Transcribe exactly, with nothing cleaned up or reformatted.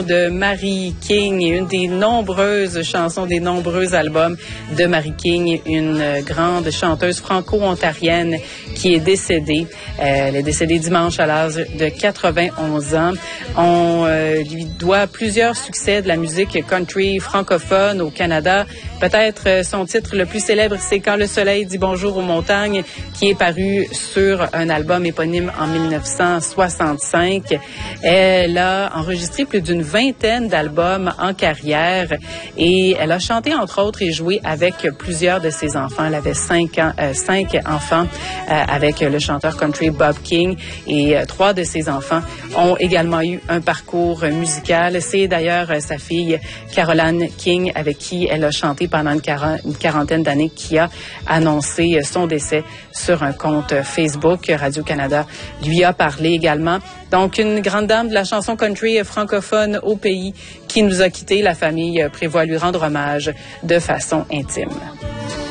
de Mary King, une des nombreuses chansons, des nombreux albums de Mary King, une grande chanteuse franco-ontarienne qui est décédée. Elle est décédée dimanche à l'âge de quatre-vingt-onze ans. On euh, lui doit plusieurs succès de la musique country francophone au Canada. Peut-être son titre le plus célèbre, c'est Quand le soleil dit bonjour aux montagnes, qui est paru sur un album éponyme en dix-neuf cent soixante-cinq. Elle a enregistré plus d'une vingtaine d'albums en carrière et elle a chanté entre autres et joué avec plusieurs de ses enfants. Elle avait cinq, ans, euh, cinq enfants euh, avec le chanteur country Bob King et euh, trois de ses enfants ont également eu un parcours musical. C'est d'ailleurs euh, sa fille Caroline King avec qui elle a chanté pendant une, quar- une quarantaine d'années qui a annoncé son décès sur un compte Facebook. Radio-Canada lui a parlé également. Donc, une grande dame de la chanson country francophone au pays qui nous a quittés. La famille prévoit lui rendre hommage de façon intime.